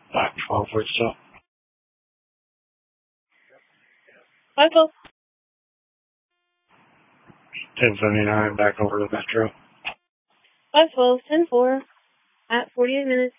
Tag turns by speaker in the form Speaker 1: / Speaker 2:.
Speaker 1: Back 12 for still.
Speaker 2: 512.
Speaker 1: 1079 back over to Metro.
Speaker 2: 512, 10-4 at 48 minutes.